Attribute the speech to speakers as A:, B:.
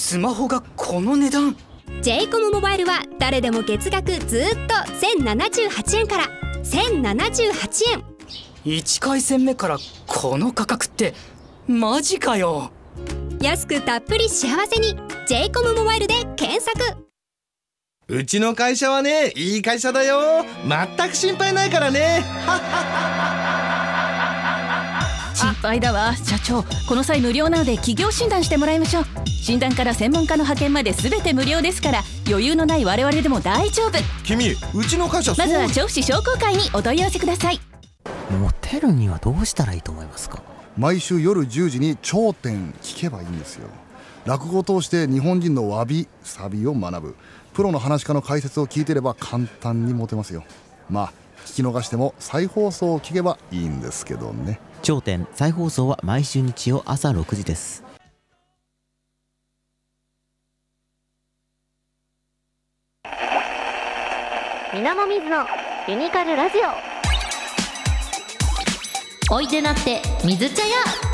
A: スマホがこの値段。
B: j コムモバイルは誰でも月額ずっと1078円から1078円。
A: 1回戦目からこの価格ってマジかよ。
B: 安くたっぷり幸せに j コムモバイルで検索。
C: うちの会社はね、いい会社だよ。全く心配ないからね。
D: 心配だわ社長。この際無料なので企業診断してもらいましょう。診断から専門家の派遣まで全て無料ですから、余裕のない我々でも大丈夫。
C: 君、うちの会社
D: まずは調布市商工会にお問い合わせください。
E: モテるにはどうしたらいいと思いますか？
F: 毎週夜10時に頂点聞けばいいんですよ。落語を通して日本人のわびさびを学ぶプロの話家の解説を聞いてれば簡単にモテますよ。まあ聞き逃しても再放送を聞けばいいんですけどね。
E: 頂点再放送は毎週日曜朝6時です。
G: みなもみずのユニカルラジオ。おいでなって水茶屋。